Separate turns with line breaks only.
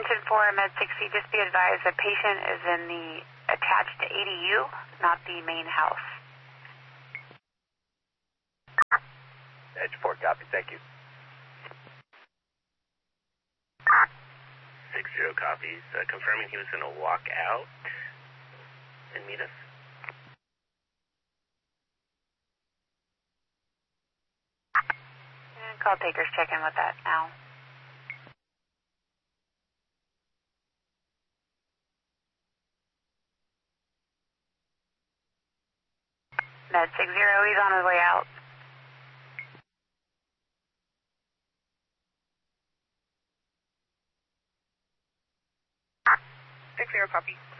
10-4, Med 60, just be advised the patient is in the attached ADU, not the main house.
Edge 4, copy, thank you.
60 copies, confirming he was going to walk out and meet us.
And call takers, check in with that now. Med 60, he's on his way out.
Zero copy.